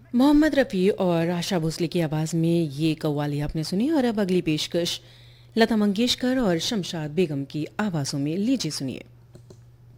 मोहम्मद रफ़ी और आशा भोसले की आवाज़ में ये कव्वाली आपने सुनी और अब अगली पेशकश लता मंगेशकर और शमशाद बेगम की आवाज़ों में लीजिए सुनिए।